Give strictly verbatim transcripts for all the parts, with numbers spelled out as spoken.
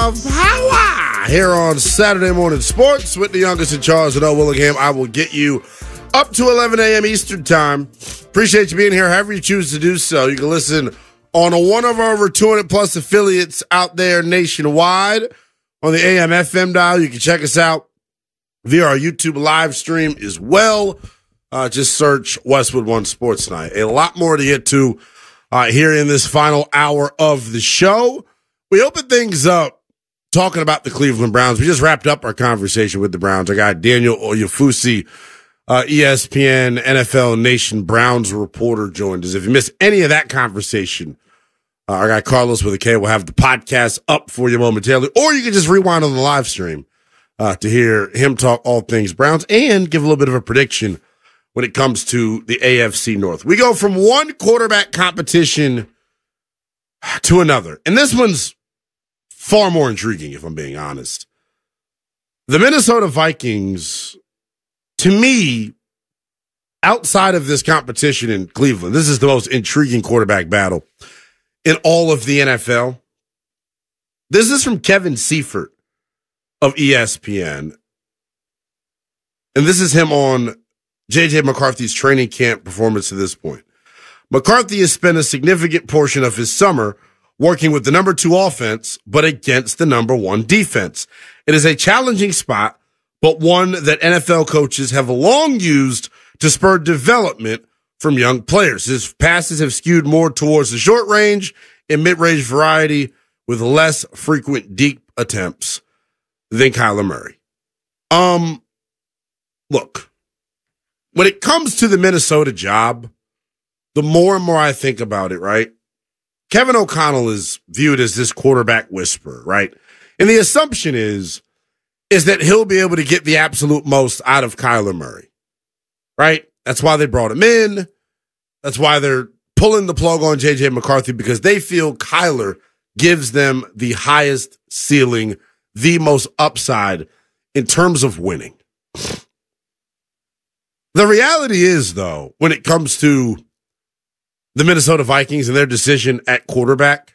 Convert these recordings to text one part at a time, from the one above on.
of power here on Saturday Morning Sports with the youngest in Charles and O. Willingham. I will get you up to eleven a.m. Eastern Time. Appreciate you being here. However you choose to do so, you can listen on a one of our over two hundred plus affiliates out there nationwide on the A M F M dial. You can check us out via our YouTube live stream as well. Uh, just search Westwood One Sports Night. A lot more to get to uh, here in this final hour of the show. We open things up talking about the Cleveland Browns. We just wrapped up our conversation with the Browns. Our guy Daniel Oyefusi, uh, E S P N, N F L Nation Browns reporter, joined us. If you missed any of that conversation, uh, our guy Carlos with a K will have the podcast up for you momentarily, or you can just rewind on the live stream uh, to hear him talk all things Browns and give a little bit of a prediction when it comes to the A F C North. We go from one quarterback competition to another, and this one's far more intriguing, if I'm being honest. The Minnesota Vikings, to me, outside of this competition in Cleveland, this is the most intriguing quarterback battle in all of the N F L. This is from Kevin Seifert of E S P N. And this is him on J J McCarthy's training camp performance to this point. McCarthy has spent a significant portion of his summer working with the number two offense, but against the number one defense. It is a challenging spot, but one that N F L coaches have long used to spur development from young players. His passes have skewed more towards the short range and mid-range variety with less frequent deep attempts than Kyler Murray. Um, look, when it comes to the Minnesota job, the more and more I think about it, right? Kevin O'Connell is viewed as this quarterback whisperer, right? And the assumption is, is that he'll be able to get the absolute most out of Kyler Murray, right? That's why they brought him in. That's why they're pulling the plug on J J McCarthy, because they feel Kyler gives them the highest ceiling, the most upside in terms of winning. The reality is, though, when it comes to the Minnesota Vikings and their decision at quarterback,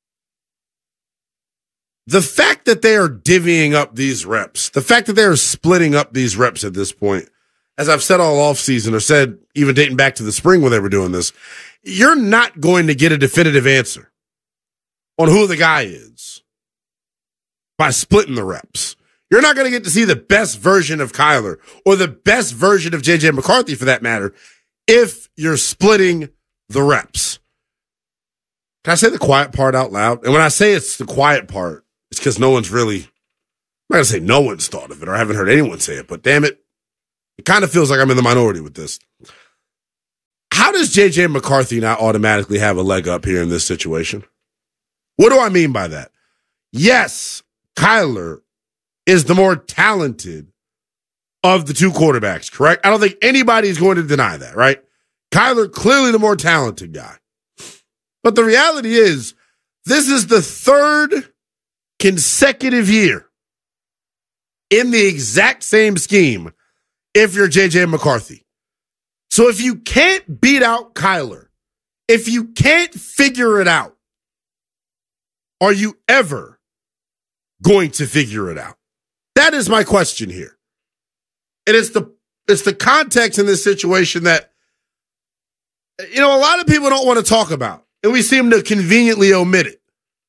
the fact that they are divvying up these reps, the fact that they are splitting up these reps at this point, as I've said all offseason, or said even dating back to the spring when they were doing this, you're not going to get a definitive answer on who the guy is by splitting the reps. You're not going to get to see the best version of Kyler or the best version of J J McCarthy, for that matter, if you're splitting the reps. Can I say the quiet part out loud? And when I say it's the quiet part, it's because no one's really, I'm not going to say no one's thought of it, or I haven't heard anyone say it, but damn it, it kind of feels like I'm in the minority with this. How does J J McCarthy not automatically have a leg up here in this situation? What do I mean by that? Yes, Kyler is the more talented of the two quarterbacks, correct? I don't think anybody's going to deny that, right? Kyler, clearly the more talented guy. But the reality is, this is the third consecutive year in the exact same scheme if you're J J McCarthy. So if you can't beat out Kyler, if you can't figure it out, are you ever going to figure it out? That is my question here. And it's the it's the context in this situation that, you know, a lot of people don't want to talk about, and we seem to conveniently omit it.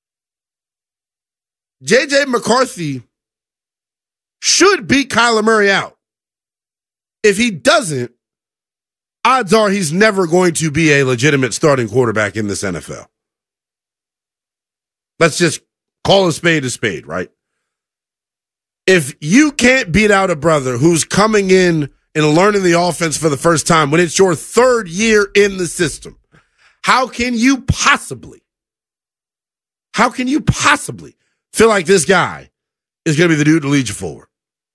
J J McCarthy should beat Kyler Murray out. If he doesn't, odds are he's never going to be a legitimate starting quarterback in this N F L. Let's just call a spade a spade, right? If you can't beat out a brother who's coming in and learning the offense for the first time when it's your third year in the system, how can you possibly, how can you possibly feel like this guy is going to be the dude to lead you forward?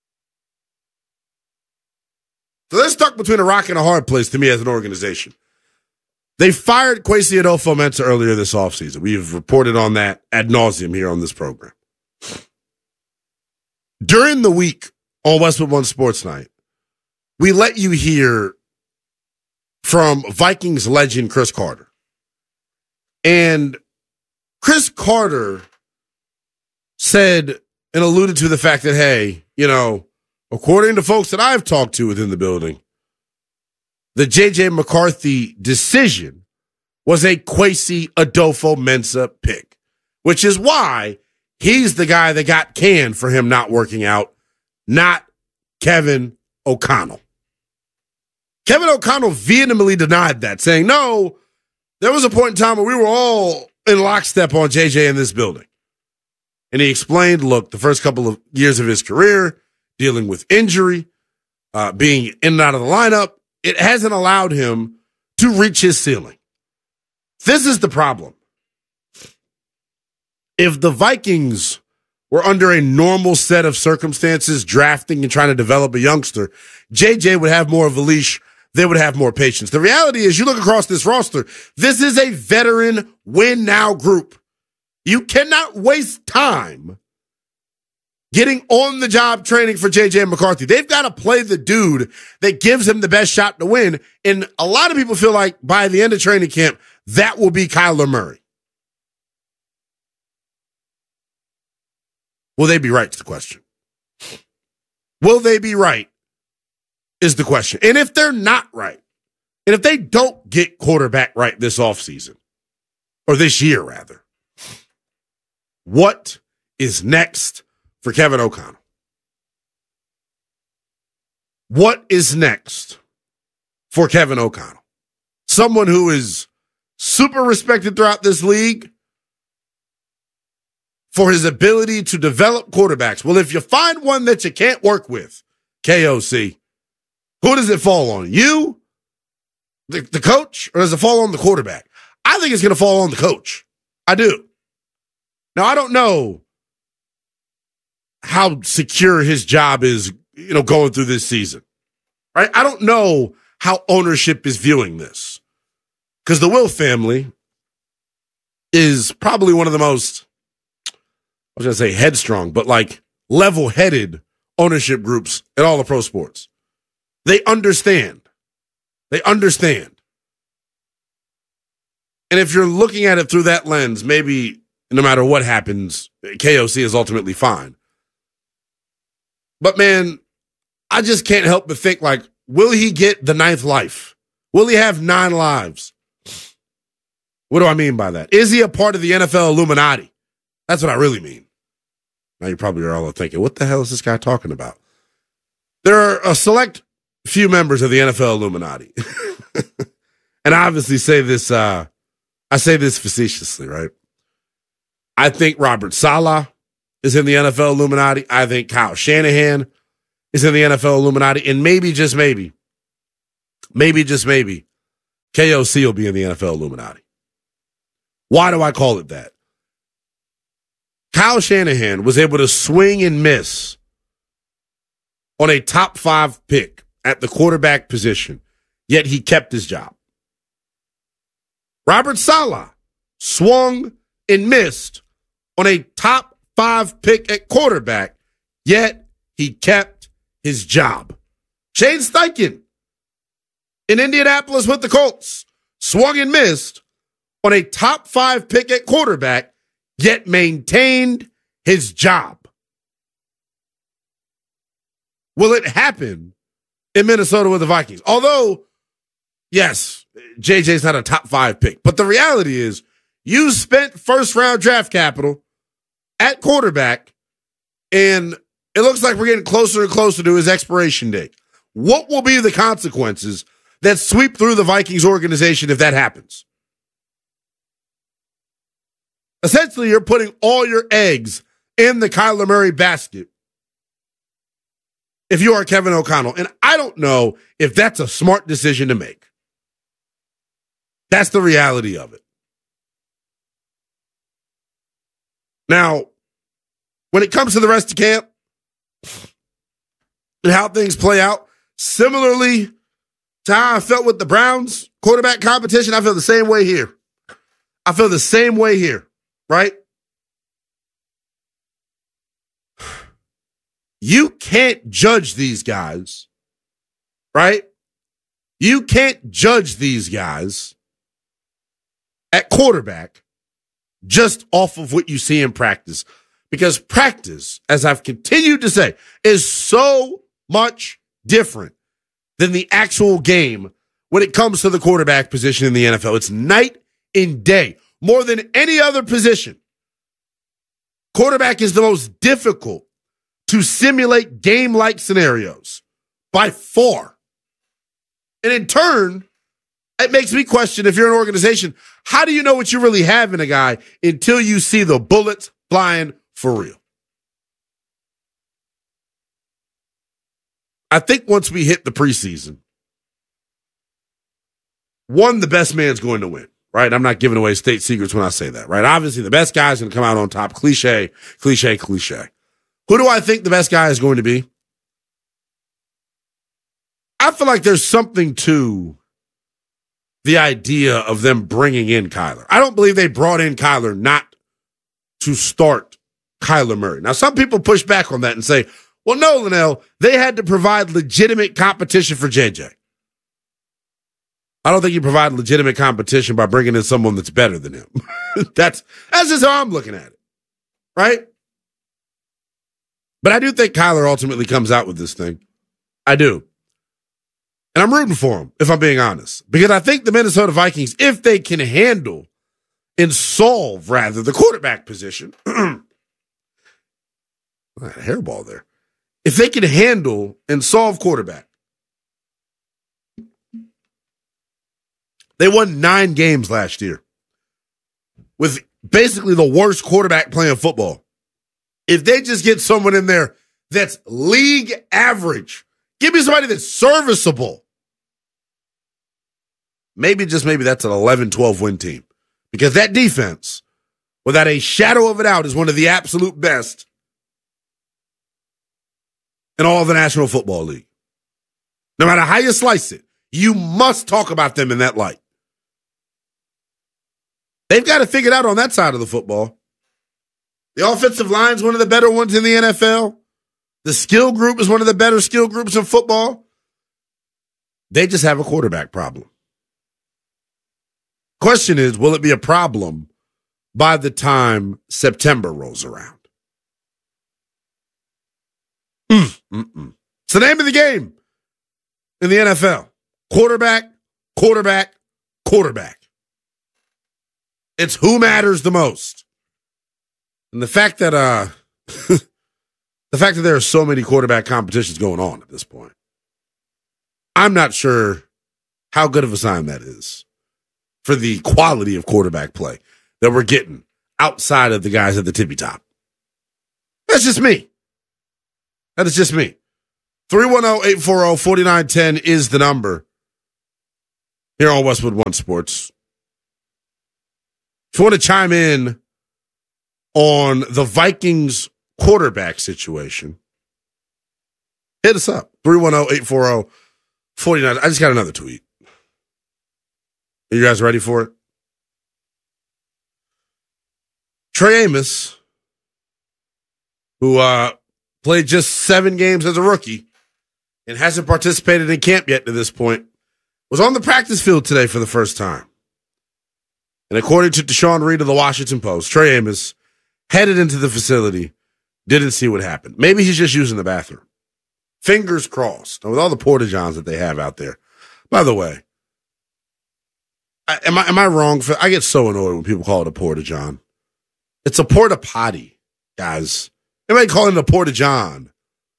So they're stuck between a rock and a hard place to me as an organization. They fired Kwesi Adolfo-Mensah earlier this offseason. We've reported on that ad nauseum here on this program. During the week on Westwood One Sports Night, we let you hear from Vikings legend Cris Carter. And Cris Carter said and alluded to the fact that, hey, you know, according to folks that I've talked to within the building, the J J McCarthy decision was a Kwesi Adolfo-Mensah pick, which is why he's the guy that got canned for him not working out, not Kevin O'Connell. Kevin O'Connell vehemently denied that, saying, no, there was a point in time where we were all in lockstep on J J in this building. And he explained, look, the first couple of years of his career, dealing with injury, uh, being in and out of the lineup, it hasn't allowed him to reach his ceiling. This is the problem. If the Vikings were under a normal set of circumstances, drafting and trying to develop a youngster, J J would have more of a leash. They would have more patience. The reality is, you look across this roster, this is a veteran win-now group. You cannot waste time getting on the job training for J J McCarthy. They've got to play the dude that gives him the best shot to win. And a lot of people feel like by the end of training camp, that will be Kyler Murray. Will they be right is the question. Will they be right is the question. And if they're not right, and if they don't get quarterback right this offseason, or this year rather, what is next for Kevin O'Connell? What is next for Kevin O'Connell? Someone who is super respected throughout this league for his ability to develop quarterbacks. Well, if you find one that you can't work with, K O C, who does it fall on? You, the, the coach, or does it fall on the quarterback? I think it's going to fall on the coach. I do. Now, I don't know how secure his job is, you know, going through this season, right? I don't know how ownership is viewing this, because the Will family is probably one of the most, I was going to say headstrong, but like level-headed ownership groups in all of pro sports. They understand. They understand. And if you're looking at it through that lens, maybe no matter what happens, K O C is ultimately fine. But man, I just can't help but think, like, will he get the ninth life? Will he have nine lives? What do I mean by that? Is he a part of the N F L Illuminati? That's what I really mean. Now you probably are all thinking, what the hell is this guy talking about? There are a select few members of the N F L Illuminati. And I obviously say this, uh, I say this facetiously, right? I think Robert Saleh is in the N F L Illuminati. I think Kyle Shanahan is in the N F L Illuminati. And maybe, just maybe, maybe, just maybe, K O C will be in the N F L Illuminati. Why do I call it that? Kyle Shanahan was able to swing and miss on a top five pick at the quarterback position, yet he kept his job. Robert Saleh swung and missed on a top five pick at quarterback, yet he kept his job. Shane Steichen in Indianapolis with the Colts swung and missed on a top five pick at quarterback, yet maintained his job. Will it happen in Minnesota with the Vikings? Although, yes, J J's not a top five pick, but the reality is you spent first round draft capital at quarterback, and it looks like we're getting closer and closer to his expiration date. What will be the consequences that sweep through the Vikings organization if that happens? Essentially, you're putting all your eggs in the Kyler Murray basket if you are Kevin O'Connell. And I don't know if that's a smart decision to make. That's the reality of it. Now, when it comes to the rest of camp and how things play out, similarly to how I felt with the Browns quarterback competition, I feel the same way here. I feel the same way here, right? You can't judge these guys, right? You can't judge these guys at quarterback just off of what you see in practice, Because practice, as I've continued to say, is so much different than the actual game when it comes to the quarterback position in the N F L. It's night and day, more than any other position. Quarterback is the most difficult to simulate game-like scenarios by far. And in turn, it makes me question, if you're an organization, how do you know what you really have in a guy until you see the bullets flying for real? I think once we hit the preseason, one, the best man's going to win, right? I'm not giving away state secrets when I say that, right? Obviously, the best guy's going to come out on top. Cliche, cliche, cliche. Who do I think the best guy is going to be? I feel like there's something to the idea of them bringing in Kyler. I don't believe they brought in Kyler not to start Kyler Murray. Now, some people push back on that and say, well, no, Linnell, they had to provide legitimate competition for J J. I don't think you provide legitimate competition by bringing in someone that's better than him. that's, that's just how I'm looking at it, right? But I do think Kyler ultimately comes out with this thing. I do. And I'm rooting for him, if I'm being honest. Because I think the Minnesota Vikings, if they can handle and solve, rather, the quarterback position, I had a hairball there. If they can handle and solve quarterback, they won nine games last year with basically the worst quarterback playing football. If they just get someone in there that's league average, give me somebody that's serviceable, maybe, just maybe, that's an eleven twelve win team. Because that defense, without a shadow of a doubt, is one of the absolute best in all of the National Football League. No matter how you slice it, you must talk about them in that light. They've got to figure it out on that side of the football. The offensive line is one of the better ones in the N F L. The skill group is one of the better skill groups in football. They just have a quarterback problem. Question is, will it be a problem by the time September rolls around? Mm, mm-mm. It's the name of the game in the N F L. Quarterback, quarterback, quarterback. It's who matters the most. And the fact that uh, the fact that there are so many quarterback competitions going on at this point, I'm not sure how good of a sign that is for the quality of quarterback play that we're getting outside of the guys at the tippy top. That's just me. That is just me. three one zero, eight four zero, four nine one zero is the number here on Westwood One Sports. If you want to chime in on the Vikings quarterback situation, hit us up. three one zero, eight four zero, four nine one zero. I just got another tweet. Are you guys ready for it? Trey Amos, who uh, played just seven games as a rookie and hasn't participated in camp yet to this point, was on the practice field today for the first time. And according to Deshaun Reed of the Washington Post, Trey Amos headed into the facility, didn't see what happened. Maybe he's just using the bathroom. Fingers crossed. Now, with all the porta-johns that they have out there. By the way, I, am I am I wrong? For, I get so annoyed when people call it a porta-john. It's a porta-potty, guys. Anybody calling it a porta-john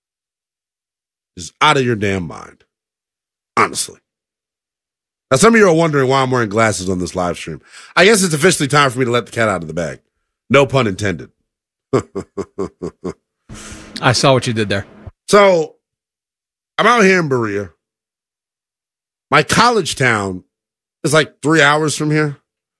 is out of your damn mind. Honestly. Now, some of you are wondering why I'm wearing glasses on this live stream. I guess it's officially time for me to let the cat out of the bag. No pun intended. I saw what you did there. So, I'm out here in Berea. My college town is like three hours from here.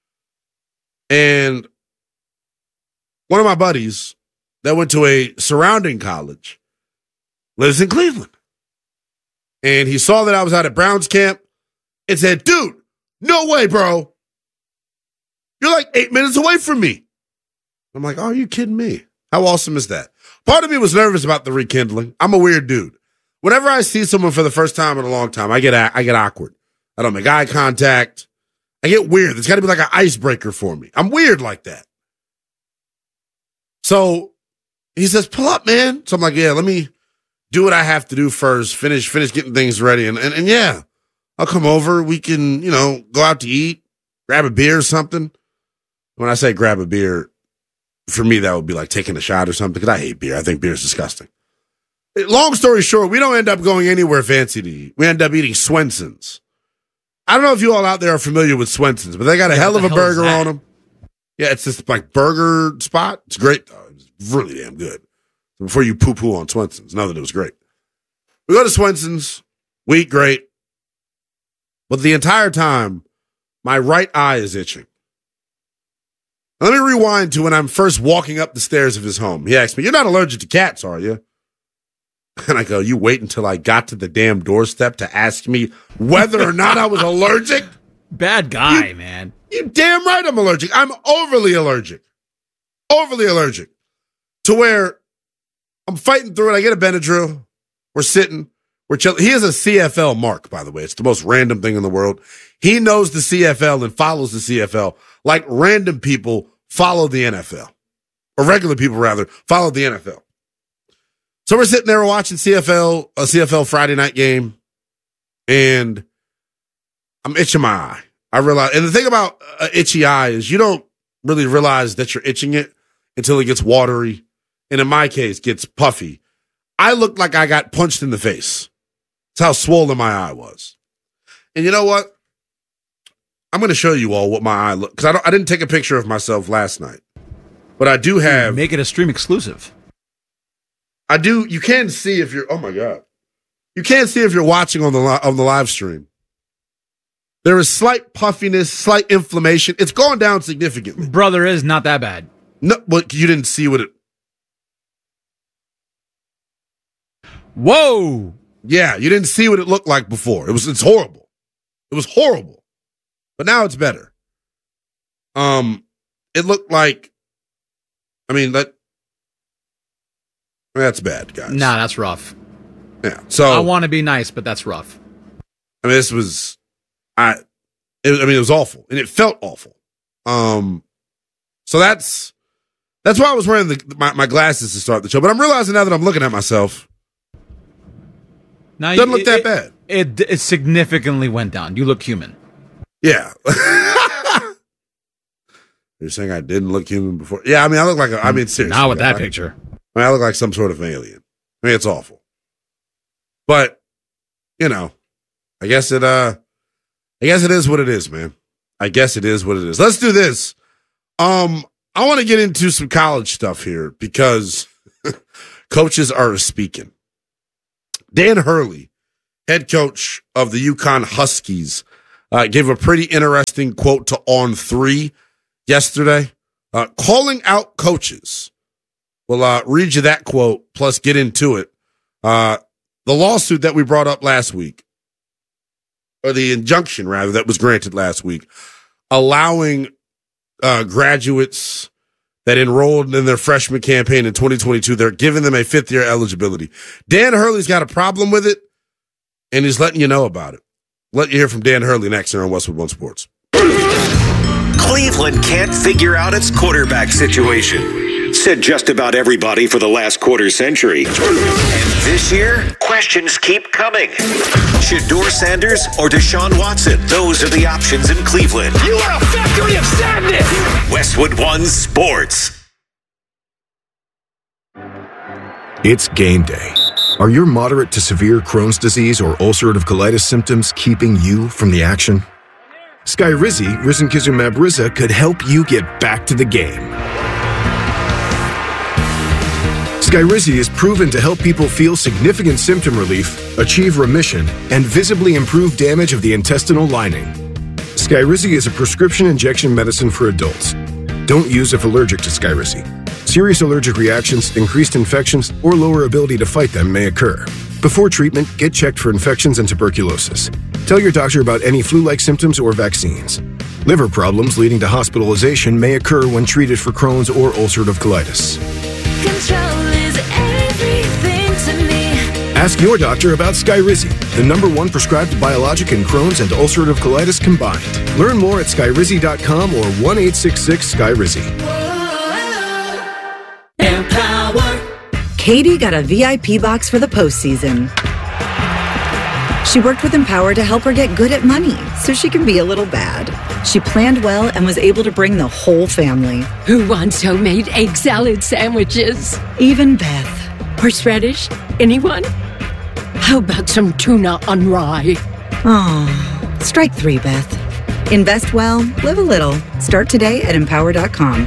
And one of my buddies that went to a surrounding college lives in Cleveland. And he saw that I was out at Browns camp and said, dude, no way, bro. You're like eight minutes away from me. I'm like, oh, are you kidding me? How awesome is that? Part of me was nervous about the rekindling. I'm a weird dude. Whenever I see someone for the first time in a long time, I get I get awkward. I don't make eye contact. I get weird. There's got to be like an icebreaker for me. I'm weird like that. So He says, pull up, man. So I'm like, yeah, let me do what I have to do first, finish finish getting things ready. And, and, and yeah, I'll come over. We can, you know, go out to eat, grab a beer or something. When I say grab a beer, for me, that would be like taking a shot or something, because I hate beer. I think beer is disgusting. Long story short, we don't end up going anywhere fancy to eat. We end up eating Swenson's. I don't know if you all out there are familiar with Swenson's, but they got a yeah, hell of a hell burger on them. Yeah, it's this like burger spot. It's great, though. It's really damn good. Before you poo-poo on Swenson's, know that it was great. We go to Swenson's. We eat great. But the entire time, my right eye is itching. Let me rewind to when I'm first walking up the stairs of his home. He asked me, you're not allergic to cats, are you? And I go, you wait until I got to the damn doorstep to ask me whether or not I was allergic? Bad guy, you, man. You damn right I'm allergic. I'm overly allergic. Overly allergic. To where I'm fighting through it. I get a Benadryl. We're sitting. We're chilling. He is a C F L mark, by the way. It's the most random thing in the world. He knows the C F L and follows the C F L like random people follow the N F L. Or regular people, rather, follow the N F L. So we're sitting there watching C F L, a C F L Friday night game, and I'm itching my eye. I realize, and the thing about an itchy eye is you don't really realize that you're itching it until it gets watery, and in my case, gets puffy. I looked like I got punched in the face. That's how swollen my eye was. And you know what? I'm going to show you all what my eye looked, because I, don't, I didn't take a picture of myself last night, but I do have. Make it a stream exclusive. I do. You can see if you're. Oh my god, you can't see if you're watching on the li- on the live stream. There is slight puffiness, slight inflammation. It's gone down significantly. Brother, is not that bad. No, but you didn't see what it. Whoa. Yeah, you didn't see what it looked like before. It was. It's horrible. It was horrible. But now it's better. Um, it looked like. I mean that. That's bad, guys. Nah, that's rough. Yeah. So I want to be nice, but that's rough. I mean, this was, I, it, I mean, it was awful, and it felt awful. Um, so that's that's why I was wearing the, my, my glasses to start the show. But I'm realizing now that I'm looking at myself, now doesn't you, look that it, bad. It, it it significantly went down. You look human. Yeah. You're saying I didn't look human before? Yeah, I mean, I look like a, I mean, seriously. Not with that I, picture. I mean, I look like some sort of alien. I mean, it's awful. But, you know, I guess it, uh, I guess it is what it is, man. I guess it is what it is. Let's do this. Um, I want to get into some college stuff here because coaches are speaking. Dan Hurley, head coach of the UConn Huskies, uh, gave a pretty interesting quote to On three yesterday, uh, calling out coaches. We'll uh, read you that quote, plus get into it. Uh, the lawsuit that we brought up last week, or the injunction, rather, that was granted last week, allowing uh, graduates that enrolled in their freshman campaign in twenty twenty-two, they're giving them a fifth-year eligibility. Dan Hurley's got a problem with it, and he's letting you know about it. Let you hear from Dan Hurley next here on Westwood One Sports. Cleveland can't figure out its quarterback situation. Said just about everybody for the last quarter century. And this year, questions keep coming. Shedeur Sanders or Deshaun Watson? Those are the options in Cleveland. You are a factory of sadness! Westwood One Sports. It's game day. Are your moderate to severe Crohn's disease or ulcerative colitis symptoms keeping you from the action? Skyrizi, risankizumab Riza, could help you get back to the game. Skyrizi is proven to help people feel significant symptom relief, achieve remission, and visibly improve damage of the intestinal lining. Skyrizi is a prescription injection medicine for adults. Don't use if allergic to Skyrizi. Serious allergic reactions, increased infections, or lower ability to fight them may occur. Before treatment, get checked for infections and tuberculosis. Tell your doctor about any flu-like symptoms or vaccines. Liver problems leading to hospitalization may occur when treated for Crohn's or ulcerative colitis. Control is everything to me. Ask your doctor about Skyrizi, the number one prescribed biologic in Crohn's and ulcerative colitis combined. Learn more at skyrizi dot com or one eight six six Skyrizi. Empower Katie got a V I P box for the postseason. She worked with Empower to help her get good at money so she can be a little bad. She planned well and was able to bring the whole family. Who wants homemade egg salad sandwiches? Even Beth. Horseradish? Anyone? How about some tuna on rye? Oh, strike three, Beth. Invest well, live a little. Start today at empower dot com.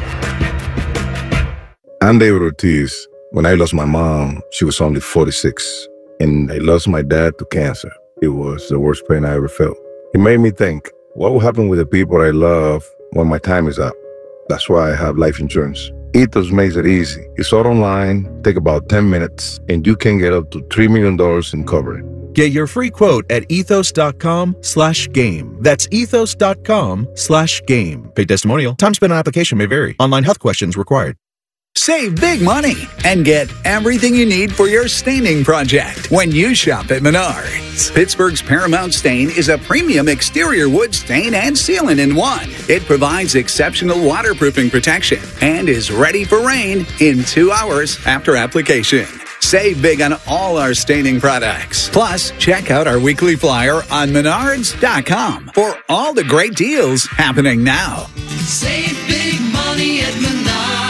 I'm David Ortiz. When I lost my mom, she was only forty-six, and I lost my dad to cancer. It was the worst pain I ever felt. It made me think, what will happen with the people I love when my time is up? That's why I have life insurance. Ethos makes it easy. It's all online, take about ten minutes, and you can get up to three million dollars in coverage. Get your free quote at ethos.com slash game. That's ethos.com slash game. Paid testimonial. Time spent on application may vary. Online health questions required. Save big money and get everything you need for your staining project when you shop at Menards. Pittsburgh's Paramount Stain is a premium exterior wood stain and sealant in one. It provides exceptional waterproofing protection and is ready for rain in two hours after application. Save big on all our staining products. Plus, check out our weekly flyer on menards dot com for all the great deals happening now. Save big money at Menards.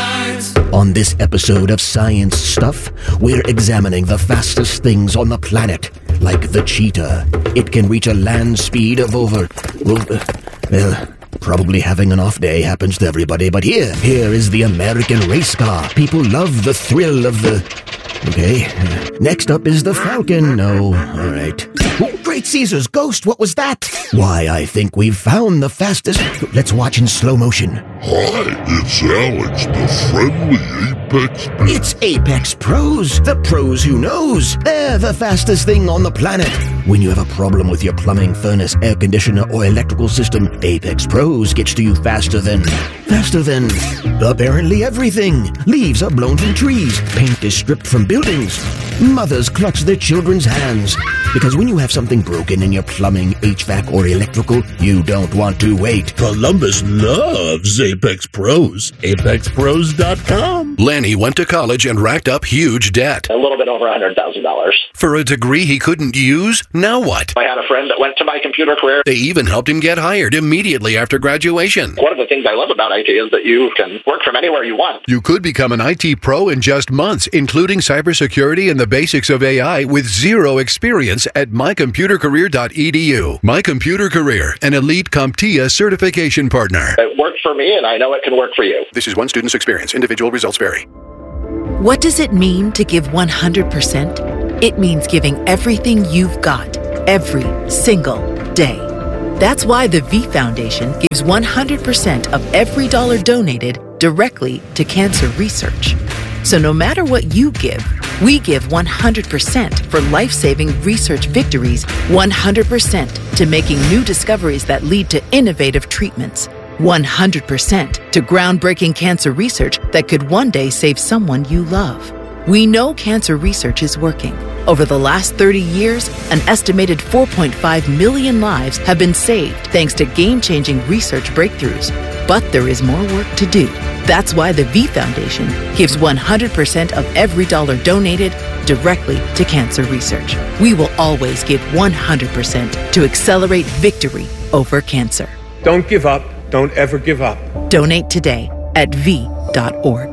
On this episode of Science Stuff, we're examining the fastest things on the planet, like the cheetah. It can reach a land speed of over... Well, uh, well, probably having an off day happens to everybody, but here, here is the American race car. People love the thrill of the... Okay. Next up is the Falcon. No. All right. Oh, Great Caesar's ghost. What was that? Why, I think we've found the fastest. Let's watch in slow motion. Hi, it's Alex, the friendly Apex Pro. It's Apex Pros. The pros who knows. They're the fastest thing on the planet. When you have a problem with your plumbing, furnace, air conditioner, or electrical system, Apex Pros gets to you faster than... Faster than... apparently everything. Leaves are blown from trees. Paint is stripped from buildings. Mothers clutch their children's hands. Because when you have something broken in your plumbing, H V A C, or electrical, you don't want to wait. Columbus loves Apex Pros. apex pros dot com. Lanny went to college and racked up huge debt. A little bit over one hundred thousand dollars. For a degree he couldn't use? Now what? I had a friend that went to my computer career. They even helped him get hired immediately after graduation. One of the things I love about I T is that you can work from anywhere you want. You could become an I T pro in just months, including cybersecurity and the basics of A I with zero experience at my computer career dot e d u. My Computer Career, an elite CompTIA certification partner. It worked for me, and I know it can work for you. This is one student's experience. Individual results vary. What does it mean to give one hundred percent? It means giving everything you've got, every single day. That's why the V Foundation gives one hundred percent of every dollar donated directly to cancer research. So no matter what you give, we give one hundred percent for life-saving research victories, one hundred percent to making new discoveries that lead to innovative treatments, one hundred percent to groundbreaking cancer research that could one day save someone you love. We know cancer research is working. Over the last thirty years, an estimated four point five million lives have been saved thanks to game-changing research breakthroughs. But there is more work to do. That's why the V Foundation gives one hundred percent of every dollar donated directly to cancer research. We will always give one hundred percent to accelerate victory over cancer. Don't give up. Don't ever give up. Donate today at v dot org.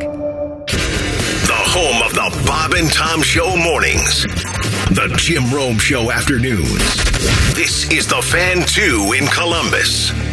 The home of the Bob and Tom Show mornings. The Jim Rome Show afternoons. This is The Fan two in Columbus.